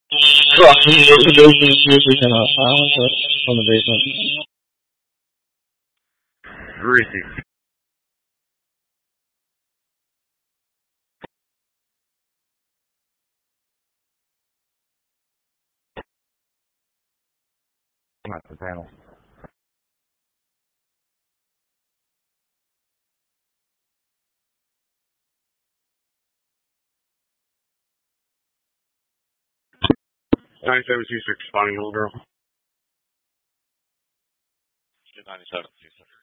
On the basement. Greasy. Not the panel. Ninety-seven two six, spawning little girl. 97, 26.